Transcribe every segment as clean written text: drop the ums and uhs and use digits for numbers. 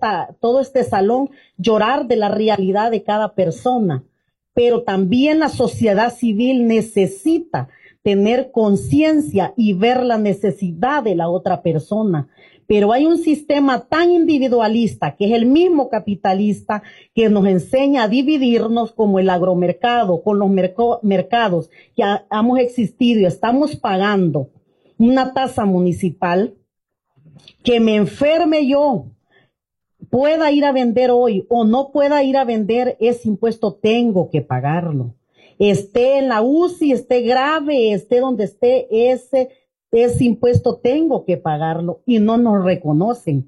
todo este salón llorar de la realidad de cada persona, pero también la sociedad civil necesita tener conciencia y ver la necesidad de la otra persona. Pero hay un sistema tan individualista, que es el mismo capitalista, que nos enseña a dividirnos, como el agromercado, con los mercados que hemos existido y estamos pagando una tasa municipal. Que me enferme yo, pueda ir a vender hoy o no pueda ir a vender, ese impuesto tengo que pagarlo. Esté en la UCI, esté grave, esté donde esté, ese impuesto tengo que pagarlo, y no nos reconocen.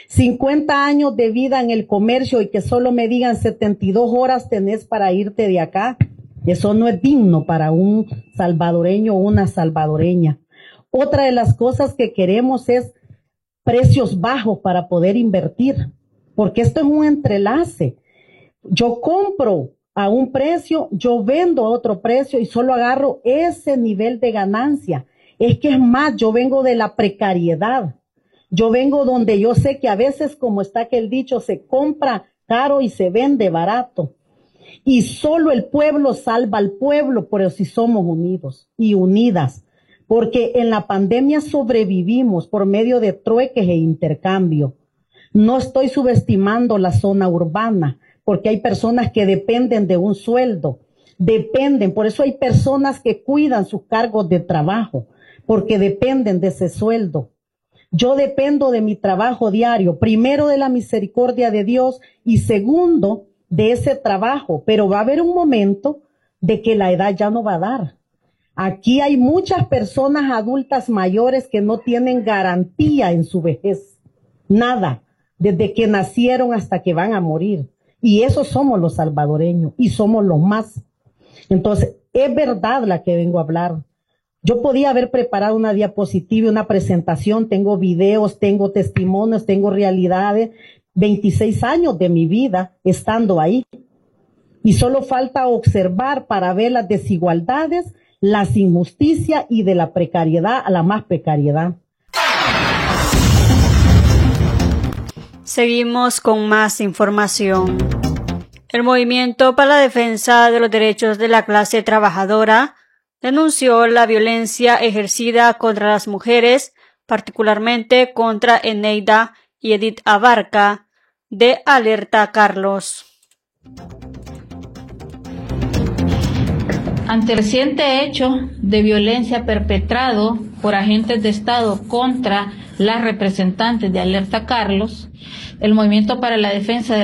50 años de vida en el comercio y que solo me digan 72 horas tenés para irte de acá. Eso no es digno para un salvadoreño o una salvadoreña. Otra de las cosas que queremos es precios bajos para poder invertir, porque esto es un entrelace. Yo compro a un precio, yo vendo a otro precio y solo agarro ese nivel de ganancia. Es que es más, yo vengo de la precariedad. Yo vengo donde yo sé que a veces, como está aquel dicho, se compra caro y se vende barato. Y solo el pueblo salva al pueblo, pero si somos unidos y unidas. Porque en la pandemia sobrevivimos por medio de trueques e intercambio. No estoy subestimando la zona urbana, porque hay personas que dependen de un sueldo. Por eso hay personas que cuidan sus cargos de trabajo, porque dependen de ese sueldo. Yo dependo de mi trabajo diario, primero de la misericordia de Dios y segundo de ese trabajo, pero va a haber un momento de que la edad ya no va a dar. Aquí hay muchas personas adultas mayores que no tienen garantía en su vejez, nada, desde que nacieron hasta que van a morir. Y esos somos los salvadoreños y somos los más. Entonces, es verdad la que vengo a hablar. Yo podía haber preparado una diapositiva, una presentación, tengo videos, tengo testimonios, tengo realidades, 26 años de mi vida estando ahí. Y solo falta observar para ver las desigualdades, las injusticias y de la precariedad a la más precariedad. Seguimos con más información. El Movimiento para la Defensa de los Derechos de la Clase Trabajadora denunció la violencia ejercida contra las mujeres, particularmente contra Eneida y Edith Abarca, de Alerta Carlos. Ante el reciente hecho de violencia perpetrado por agentes de Estado contra las representantes de Alerta Carlos, el Movimiento para la Defensa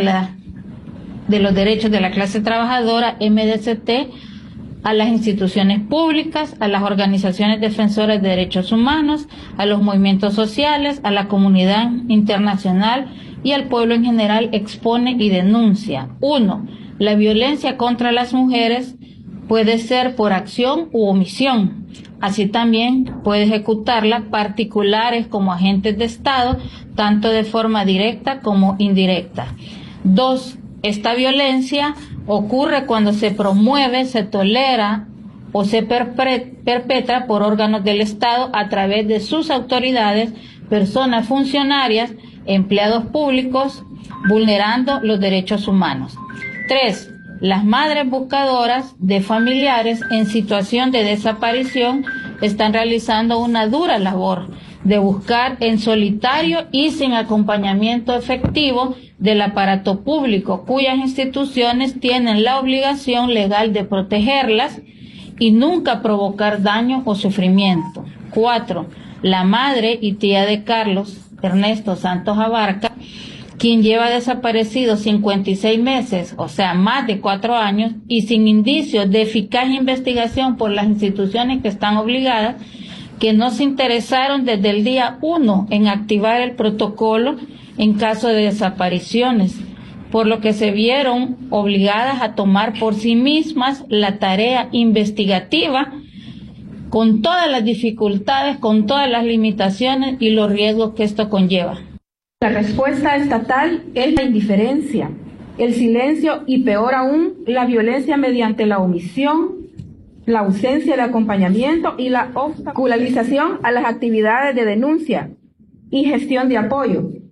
de los Derechos de la Clase Trabajadora, MDCT, a las instituciones públicas, a las organizaciones defensoras de derechos humanos, a los movimientos sociales, a la comunidad internacional y al pueblo en general expone y denuncia. 1. La violencia contra las mujeres puede ser por acción u omisión. Así también puede ejecutarla particulares como agentes de Estado, tanto de forma directa como indirecta. 2. Esta violencia ocurre cuando se promueve, se tolera o se perpetra por órganos del Estado a través de sus autoridades, personas funcionarias, empleados públicos, vulnerando los derechos humanos. 3. Las madres buscadoras de familiares en situación de desaparición están realizando una dura labor de buscar en solitario y sin acompañamiento efectivo del aparato público, cuyas instituciones tienen la obligación legal de protegerlas y nunca provocar daño o sufrimiento. 4. La madre y tía de Carlos, Ernesto Santos Abarca, quien lleva desaparecido 56 meses, o sea, más de 4 años, y sin indicios de eficaz investigación por las instituciones que están obligadas, que no se interesaron desde el día 1 en activar el protocolo en caso de desapariciones, por lo que se vieron obligadas a tomar por sí mismas la tarea investigativa, con todas las dificultades, con todas las limitaciones y los riesgos que esto conlleva. La respuesta estatal es la indiferencia, el silencio y, peor aún, la violencia mediante la omisión, la ausencia de acompañamiento y la obstaculización a las actividades de denuncia y gestión de apoyo.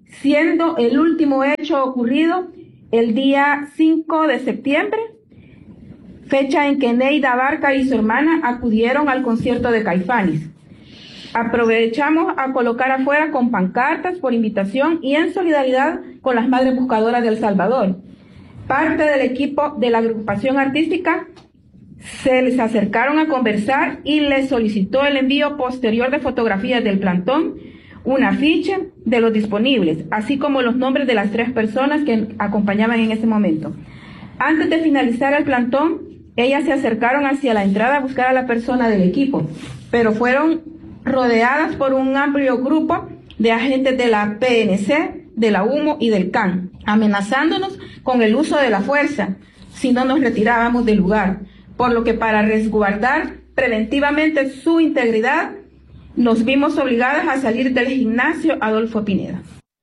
siendo el último hecho ocurrido el día 5 de septiembre, fecha en que Neida Abarca y su hermana acudieron al concierto de Caifanes. Aprovechamos a colocar afuera con pancartas por invitación y en solidaridad con las Madres Buscadoras de El Salvador. Parte del equipo de la agrupación artística se les acercaron a conversar y les solicitó el envío posterior de fotografías del plantón, un afiche de los disponibles, así como los nombres de las 3 personas que acompañaban en ese momento. Antes de finalizar el plantón, ellas se acercaron hacia la entrada a buscar a la persona del equipo, pero fueron rodeadas por un amplio grupo de agentes de la PNC, de la UMO y del CAN, amenazándonos con el uso de la fuerza si no nos retirábamos del lugar, por lo que para resguardar preventivamente su integridad, nos vimos obligadas a salir del gimnasio Adolfo Pineda.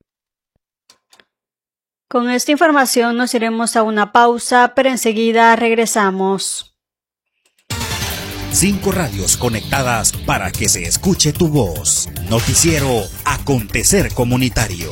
Con esta información nos iremos a una pausa, pero enseguida regresamos. 5 radios conectadas para que se escuche tu voz. Noticiero Acontecer Comunitario.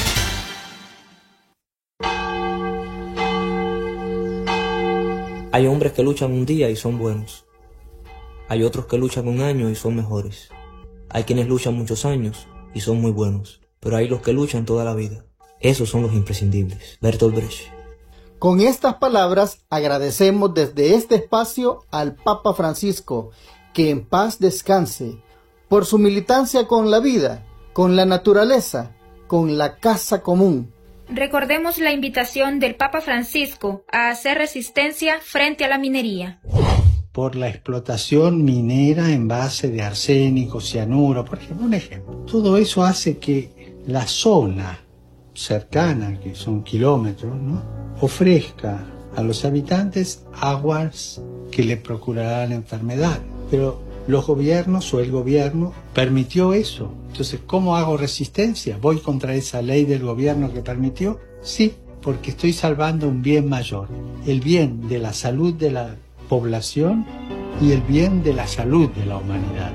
Hay hombres que luchan un día y son buenos. Hay otros que luchan un año y son mejores. Hay quienes luchan muchos años y son muy buenos. Pero hay los que luchan toda la vida. Esos son los imprescindibles. Bertolt Brecht. Con estas palabras agradecemos desde este espacio al Papa Francisco, que en paz descanse, por su militancia con la vida, con la naturaleza, con la casa común. Recordemos la invitación del Papa Francisco a hacer resistencia frente a la minería. Por la explotación minera en base de arsénico, cianuro, por ejemplo, un ejemplo. Todo eso hace que la zona cercana, que son kilómetros, ¿no?, ofrezca a los habitantes aguas que le procurarán enfermedades. Pero los gobiernos o el gobierno permitió eso. Entonces, ¿cómo hago resistencia? ¿Voy contra esa ley del gobierno que permitió? Sí, porque estoy salvando un bien mayor, el bien de la salud de la población y el bien de la salud de la humanidad.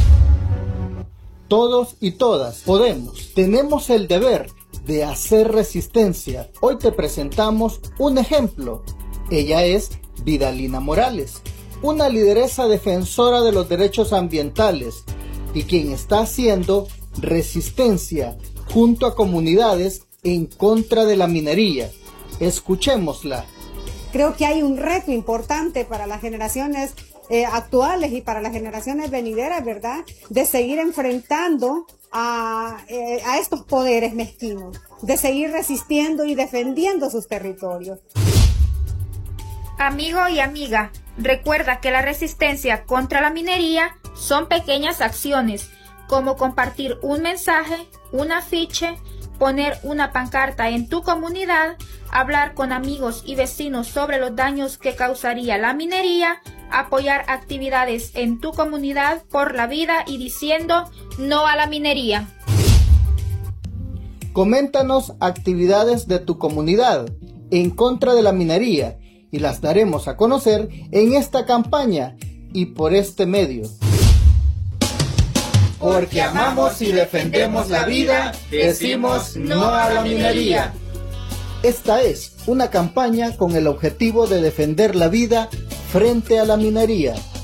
Todos y todas podemos, tenemos el deber de hacer resistencia. Hoy te presentamos un ejemplo. Ella es Vidalina Morales, una lideresa defensora de los derechos ambientales y quien está haciendo resistencia junto a comunidades en contra de la minería. Escuchémosla. Creo que hay un reto importante para las generaciones actuales y para las generaciones venideras, ¿verdad?, de seguir enfrentando a estos poderes mezquinos, de seguir resistiendo y defendiendo sus territorios. Amigo y amiga, recuerda que la resistencia contra la minería son pequeñas acciones, como compartir un mensaje, un afiche, poner una pancarta en tu comunidad, hablar con amigos y vecinos sobre los daños que causaría la minería, apoyar actividades en tu comunidad por la vida y diciendo no a la minería. Coméntanos actividades de tu comunidad en contra de la minería y las daremos a conocer en esta campaña y por este medio. Porque amamos y defendemos la vida, decimos no a la minería. Esta es una campaña con el objetivo de defender la vida frente a la minería.